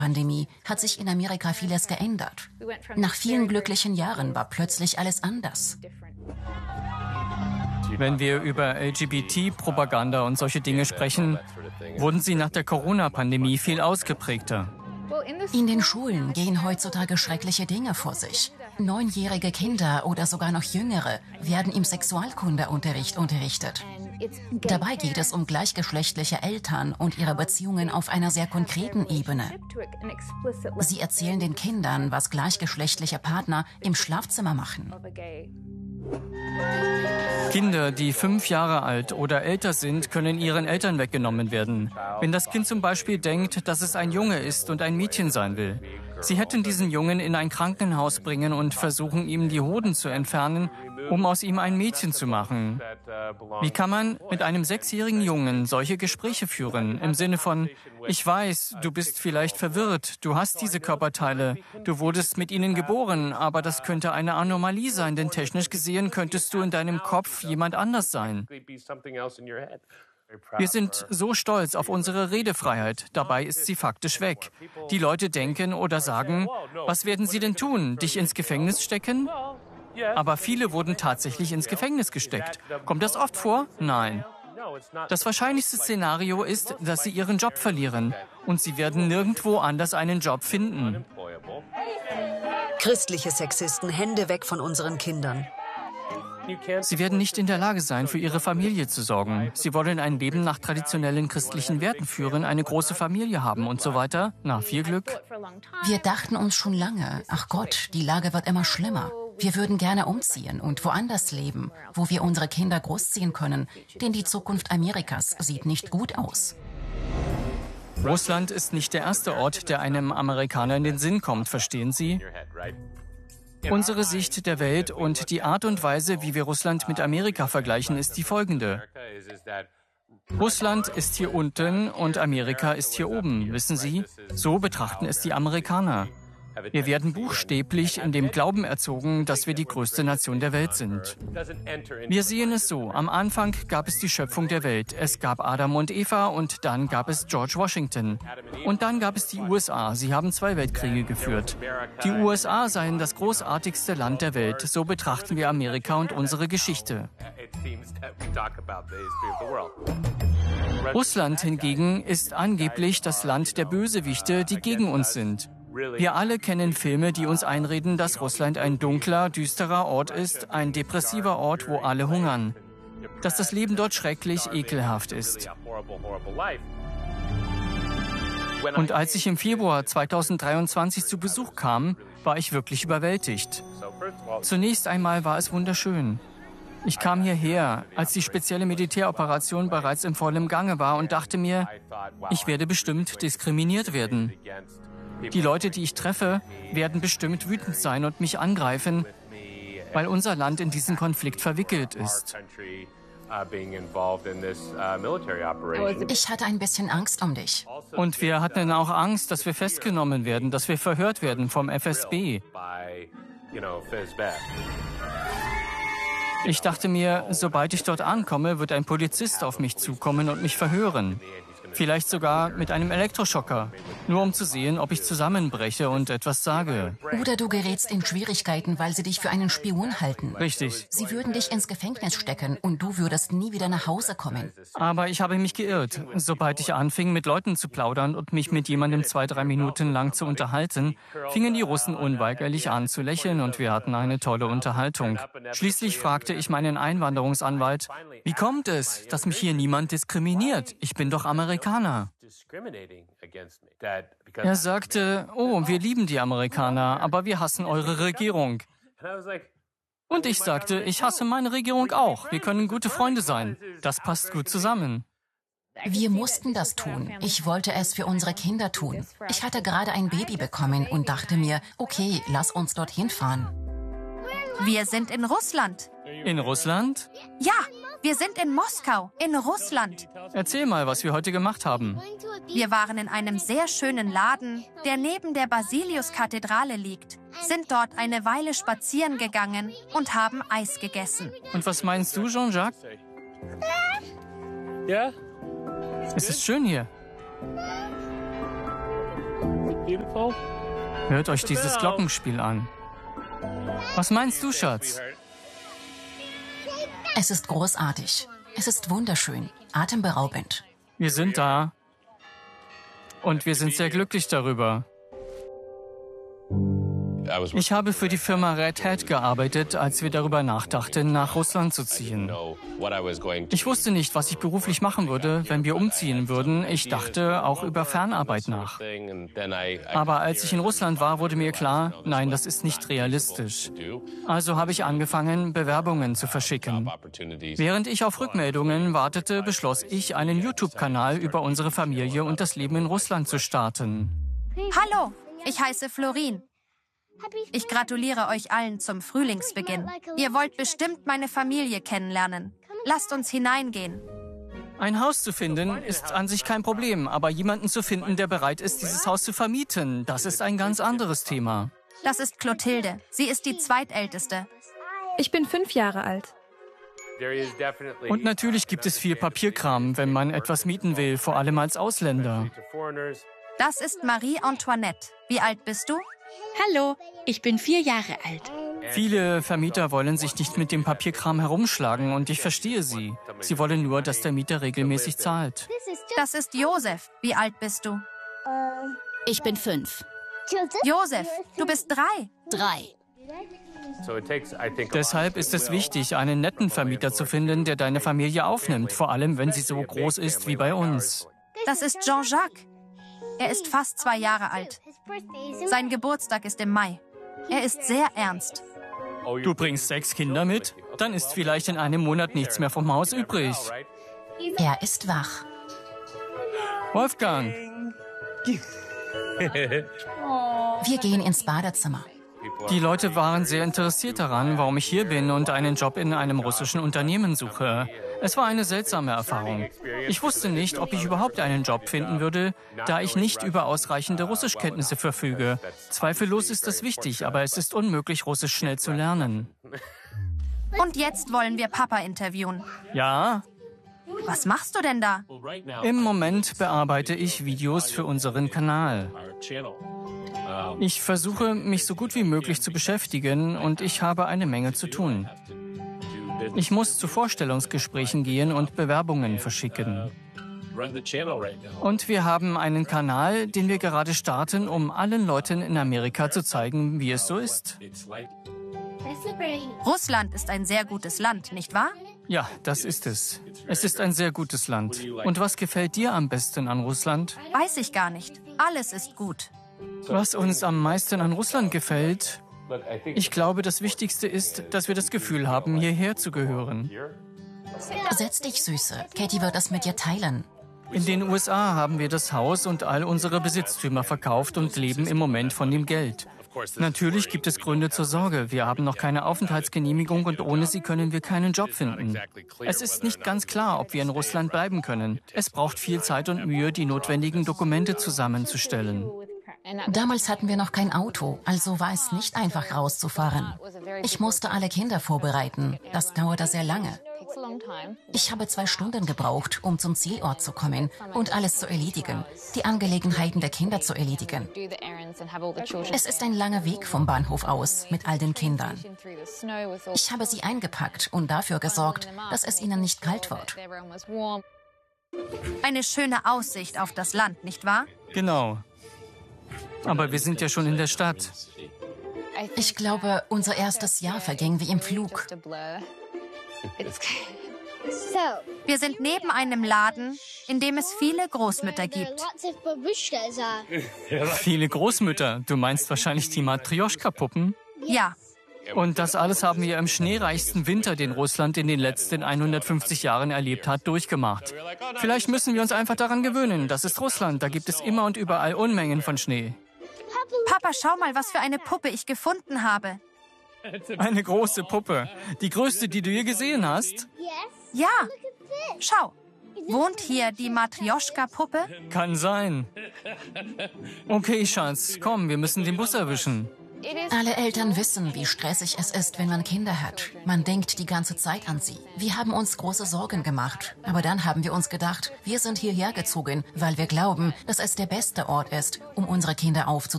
Pandemie hat sich in Amerika vieles geändert. Nach vielen glücklichen Jahren war plötzlich alles anders. Wenn wir über LGBT-Propaganda und solche Dinge sprechen, wurden sie nach der Corona-Pandemie viel ausgeprägter. In den Schulen gehen heutzutage schreckliche Dinge vor sich. 9-jährige Kinder oder sogar noch jüngere werden im Sexualkundeunterricht unterrichtet. Dabei geht es um gleichgeschlechtliche Eltern und ihre Beziehungen auf einer sehr konkreten Ebene. Sie erzählen den Kindern, was gleichgeschlechtliche Partner im Schlafzimmer machen. Kinder, die 5 Jahre alt oder älter sind, können ihren Eltern weggenommen werden. Wenn das Kind zum Beispiel denkt, dass es ein Junge ist und ein Mädchen sein will. Sie hätten diesen Jungen in ein Krankenhaus bringen und versuchen, ihm die Hoden zu entfernen, um aus ihm ein Mädchen zu machen. Wie kann man mit einem 6-jährigen Jungen solche Gespräche führen? Im Sinne von, ich weiß, du bist vielleicht verwirrt, du hast diese Körperteile, du wurdest mit ihnen geboren, aber das könnte eine Anomalie sein, denn technisch gesehen könntest du in deinem Kopf jemand anders sein. Wir sind so stolz auf unsere Redefreiheit, dabei ist sie faktisch weg. Die Leute denken oder sagen, was werden sie denn tun, dich ins Gefängnis stecken? Aber viele wurden tatsächlich ins Gefängnis gesteckt. Kommt das oft vor? Nein. Das wahrscheinlichste Szenario ist, dass sie ihren Job verlieren und sie werden nirgendwo anders einen Job finden. Christliche Sexisten, Hände weg von unseren Kindern. Sie werden nicht in der Lage sein, für ihre Familie zu sorgen. Sie wollen ein Leben nach traditionellen christlichen Werten führen, eine große Familie haben und so weiter. Na, viel Glück. Wir dachten uns schon lange, ach Gott, die Lage wird immer schlimmer. Wir würden gerne umziehen und woanders leben, wo wir unsere Kinder großziehen können, denn die Zukunft Amerikas sieht nicht gut aus. Russland ist nicht der erste Ort, der einem Amerikaner in den Sinn kommt, verstehen Sie? Unsere Sicht der Welt und die Art und Weise, wie wir Russland mit Amerika vergleichen, ist die folgende. Russland ist hier unten und Amerika ist hier oben, wissen Sie? So betrachten es die Amerikaner. Wir werden buchstäblich in dem Glauben erzogen, dass wir die größte Nation der Welt sind. Wir sehen es so, am Anfang gab es die Schöpfung der Welt. Es gab Adam und Eva und dann gab es George Washington. Und dann gab es die USA. Sie haben 2 Weltkriege geführt. Die USA seien das großartigste Land der Welt. So betrachten wir Amerika und unsere Geschichte. Russland hingegen ist angeblich das Land der Bösewichte, die gegen uns sind. Wir alle kennen Filme, die uns einreden, dass Russland ein dunkler, düsterer Ort ist, ein depressiver Ort, wo alle hungern. Dass das Leben dort schrecklich, ekelhaft ist. Und als ich im Februar 2023 zu Besuch kam, war ich wirklich überwältigt. Zunächst einmal war es wunderschön. Ich kam hierher, als die spezielle Militäroperation bereits im vollen Gange war und dachte mir, ich werde bestimmt diskriminiert werden. Die Leute, die ich treffe, werden bestimmt wütend sein und mich angreifen, weil unser Land in diesen Konflikt verwickelt ist. Ich hatte ein bisschen Angst um dich. Und wir hatten auch Angst, dass wir festgenommen werden, dass wir verhört werden vom FSB. Ich dachte mir, sobald ich dort ankomme, wird ein Polizist auf mich zukommen und mich verhören. Vielleicht sogar mit einem Elektroschocker, nur um zu sehen, ob ich zusammenbreche und etwas sage. Oder du gerätst in Schwierigkeiten, weil sie dich für einen Spion halten. Richtig. Sie würden dich ins Gefängnis stecken und du würdest nie wieder nach Hause kommen. Aber ich habe mich geirrt. Sobald ich anfing, mit Leuten zu plaudern und mich mit jemandem 2-3 Minuten lang zu unterhalten, fingen die Russen unweigerlich an zu lächeln und wir hatten eine tolle Unterhaltung. Schließlich fragte ich meinen Einwanderungsanwalt, wie kommt es, dass mich hier niemand diskriminiert? Ich bin doch Amerikaner. Er sagte, oh, wir lieben die Amerikaner, aber wir hassen eure Regierung. Und ich sagte, ich hasse meine Regierung auch. Wir können gute Freunde sein. Das passt gut zusammen. Wir mussten das tun. Ich wollte es für unsere Kinder tun. Ich hatte gerade ein Baby bekommen und dachte mir, okay, lass uns dorthin fahren. Wir sind in Russland. In Russland? Ja, wir sind in Moskau, in Russland. Erzähl mal, was wir heute gemacht haben. Wir waren in einem sehr schönen Laden, der neben der Basiliuskathedrale liegt, sind dort eine Weile spazieren gegangen und haben Eis gegessen. Und was meinst du, Jean-Jacques? Es ist schön hier. Hört euch dieses Glockenspiel an. Was meinst du, Schatz? Es ist großartig. Es ist wunderschön, atemberaubend. Wir sind da. Und wir sind sehr glücklich darüber. Ich habe für die Firma Red Hat gearbeitet, als wir darüber nachdachten, nach Russland zu ziehen. Ich wusste nicht, was ich beruflich machen würde, wenn wir umziehen würden. Ich dachte auch über Fernarbeit nach. Aber als ich in Russland war, wurde mir klar, nein, das ist nicht realistisch. Also habe ich angefangen, Bewerbungen zu verschicken. Während ich auf Rückmeldungen wartete, beschloss ich, einen YouTube-Kanal über unsere Familie und das Leben in Russland zu starten. Hallo, ich heiße Florin. Ich gratuliere euch allen zum Frühlingsbeginn. Ihr wollt bestimmt meine Familie kennenlernen. Lasst uns hineingehen. Ein Haus zu finden ist an sich kein Problem, aber jemanden zu finden, der bereit ist, dieses Haus zu vermieten, das ist ein ganz anderes Thema. Das ist Clotilde. Sie ist die zweitälteste. Ich bin 5 Jahre alt. Und natürlich gibt es viel Papierkram, wenn man etwas mieten will, vor allem als Ausländer. Das ist Marie Antoinette. Wie alt bist du? Hallo, ich bin 4 Jahre alt. Viele Vermieter wollen sich nicht mit dem Papierkram herumschlagen und ich verstehe sie. Sie wollen nur, dass der Mieter regelmäßig zahlt. Das ist Josef. Wie alt bist du? Ich bin 5. Josef, du bist 3. 3. Deshalb ist es wichtig, einen netten Vermieter zu finden, der deine Familie aufnimmt, vor allem wenn sie so groß ist wie bei uns. Das ist Jean-Jacques. Er ist fast 2 Jahre alt. Sein Geburtstag ist im Mai. Er ist sehr ernst. Du bringst 6 Kinder mit? Dann ist vielleicht in einem Monat nichts mehr vom Haus übrig. Er ist wach. Wolfgang, Wir gehen ins Badezimmer. die Leute waren sehr interessiert daran, warum ich hier bin und einen Job in einem russischen Unternehmen suche. Es war eine seltsame Erfahrung. Ich wusste nicht, ob ich überhaupt einen Job finden würde, da ich nicht über ausreichende Russischkenntnisse verfüge. Zweifellos ist das wichtig, aber es ist unmöglich, Russisch schnell zu lernen. Und jetzt wollen wir Papa interviewen. Ja, Was machst du denn da? im Moment bearbeite ich Videos für unseren Kanal. Ich versuche, mich so gut wie möglich zu beschäftigen und ich habe eine Menge zu tun. Ich muss zu Vorstellungsgesprächen gehen und Bewerbungen verschicken. Und wir haben einen Kanal, den wir gerade starten, um allen Leuten in Amerika zu zeigen, wie es so ist. Russland ist ein sehr gutes Land, nicht wahr? Ja, das ist es. Es ist ein sehr gutes Land. Und was gefällt dir am besten an Russland? Weiß ich gar nicht. Alles ist gut. Was uns am meisten an Russland gefällt? Ich glaube, das Wichtigste ist, dass wir das Gefühl haben, hierher zu gehören. Setz dich, Süße. Katie wird das mit dir teilen. In den USA haben wir das Haus und all unsere Besitztümer verkauft und leben im Moment von dem Geld. Natürlich gibt es Gründe zur Sorge. Wir haben noch keine Aufenthaltsgenehmigung und ohne sie können wir keinen Job finden. Es ist nicht ganz klar, ob wir in Russland bleiben können. Es braucht viel Zeit und Mühe, die notwendigen Dokumente zusammenzustellen. Damals hatten wir noch kein Auto, also war es nicht einfach rauszufahren. Ich musste alle Kinder vorbereiten. Das dauerte sehr lange. Ich habe 2 Stunden gebraucht, um zum Zielort zu kommen und alles zu erledigen, die Angelegenheiten der Kinder zu erledigen. Es ist ein langer Weg vom Bahnhof aus mit all den Kindern. Ich habe sie eingepackt und dafür gesorgt, dass es ihnen nicht kalt wird. Eine schöne Aussicht auf das Land, nicht wahr? Genau. Aber wir sind ja schon in der Stadt. Ich glaube, unser erstes Jahr verging wie im Flug. Wir sind neben einem Laden, in dem es viele Großmütter gibt. Viele Großmütter. Du meinst wahrscheinlich die Matrjoschka-Puppen? Ja, Und das alles haben wir im schneereichsten Winter, den Russland in den letzten 150 Jahren erlebt hat, durchgemacht. Vielleicht müssen wir uns einfach daran gewöhnen. Das ist Russland. Da gibt es immer und überall Unmengen von Schnee. Papa, schau mal, was für eine Puppe ich gefunden habe. Eine große Puppe. Die größte, die du je gesehen hast? Ja, schau. Wohnt hier die Matrjoschka-Puppe? Kann sein. Okay, Schatz, komm, wir müssen den Bus erwischen. Alle Eltern wissen, wie stressig es ist, wenn man Kinder hat. Man denkt die ganze Zeit an sie. Wir haben uns große Sorgen gemacht. Aber dann haben wir uns gedacht, wir sind hierher gezogen, weil wir glauben, dass es der beste Ort ist, um unsere Kinder aufzuziehen.